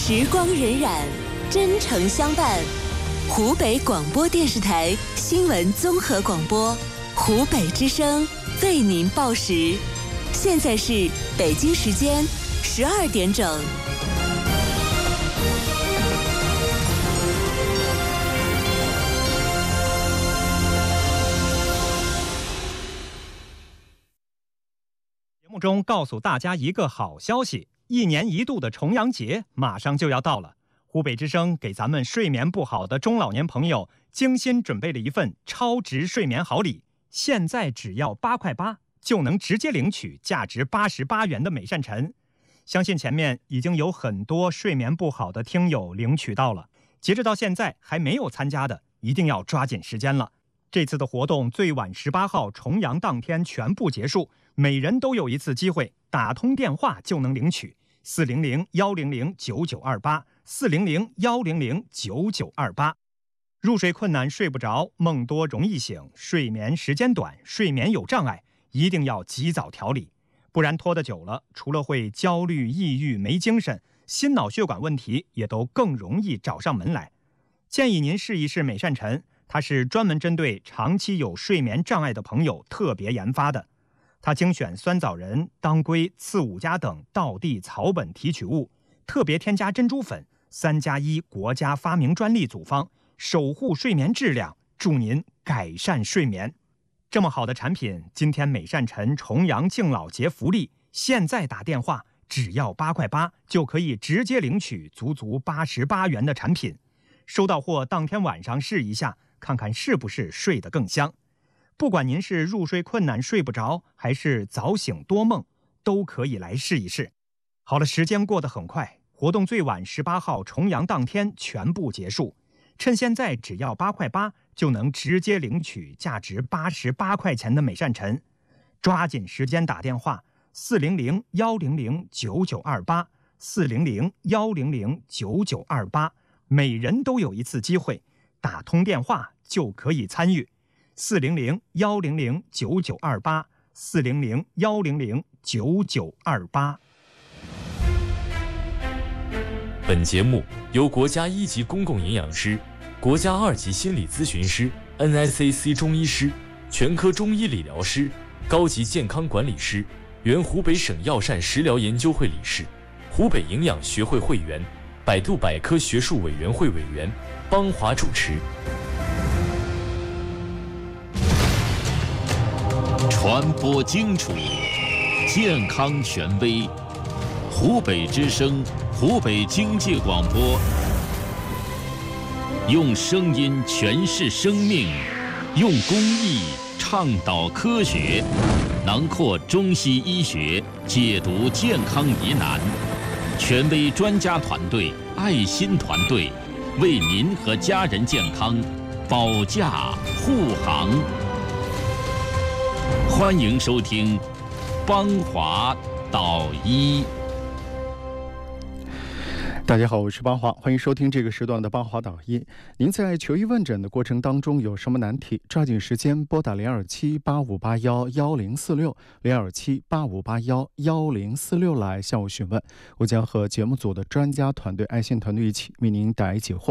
时光荏苒，真诚相伴。湖北广播电视台新闻综合广播，湖北之声为您报时。现在是北京时间12点整。 节目中告诉大家一个好消息，1年1度的重阳节马上就要到了。湖北之声给咱们睡眠不好的中老年朋友精心准备了一份超值睡眠好礼，现在只要8块8就能直接领取价值88元的美善晨。相信前面已经有很多睡眠不好的听友领取到了，截止到现在还没有参加的一定要抓紧时间了。这次的活动最晚18号重阳当天全部结束，每人都有一次机会，打通电话就能领取400-100-9928，400-100-9928。入睡困难睡不着，梦多容易醒，睡眠时间短，睡眠有障碍，一定要及早调理，不然拖得久了，除了会焦虑、抑郁、没精神，心脑血管问题也都更容易找上门来。建议您试一试美善晨，它是专门针对长期有睡眠障碍的朋友特别研发的。它精选酸枣仁、当归、刺五加等道地草本提取物，特别添加珍珠粉，3+1国家发明专利组方，守护睡眠质量，助您改善睡眠。这么好的产品，今天美善晨重阳敬老节福利，现在打电话只要8块8就可以直接领取足88元的产品。收到货当天晚上试一下，看看是不是睡得更香。不管您是入睡困难睡不着，还是早醒多梦，都可以来试一试。好了，时间过得很快，活动最晚18号重阳当天全部结束。趁现在只要8块8就能直接领取价值88块钱的美善晨，抓紧时间打电话400-100-9928，400-100-9928，每人都有一次机会，打通电话就可以参与。400-100-9928，400-100-9928。 本节目由国家1级公共营养师、国家2级心理咨询师、NICC 中医师、全科中医理疗师、高级健康管理师、原湖北省药膳食疗研究会理事、湖北营养学会会员、百度百科学术委员会委员邦华主持。 传播精准，健康权威。湖北之声，湖北经济广播，用声音诠释生命，用公益倡导科学，囊括中西医学，解读健康疑难。权威专家团队，爱心团队，为您和家人健康保驾护航。欢迎收听邦华导医。 大家好，我是邦华，欢迎收听这个时段的邦华导医。您在求医问诊的过程当中有什么难题，抓紧时间拨打02785811046，02785811046来向我询问，我将和节目组的专家团队、爱心团队一起为您答疑解惑。